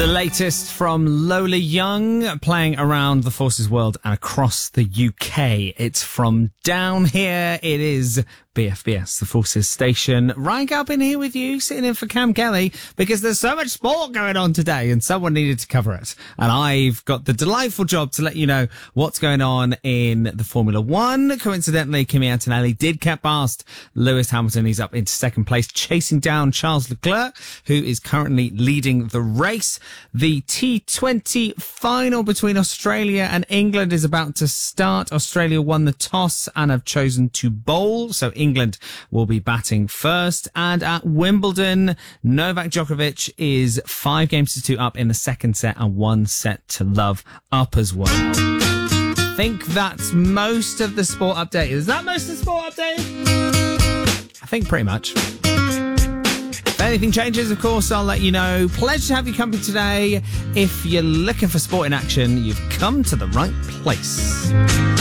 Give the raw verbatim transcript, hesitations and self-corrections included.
The latest from Lola Young, playing around the Forces world and across the U K. It's from down here. It is B F B S, the Forces station. Ryan Galpin here with you, sitting in for Cam Kelly, because there's so much sport going on today and someone needed to cover it. And I've got the delightful job to let you know what's going on in the Formula One. Coincidentally, Kimi Antonelli did get past Lewis Hamilton. He's up into second place, chasing down Charles Leclerc, who is currently leading the race. The T twenty final between Australia and England is about to start. Australia won the toss and have chosen to bowl, so England will be batting first. And at Wimbledon, Novak Djokovic is five games to two up in the second set and one set to love up as well. I think that's most of the sport update. Is that most of the sport update? I think pretty much. If anything changes, of course, I'll let you know. Pleasure to have you company today. If you're looking for sport in action, you've come to the right place.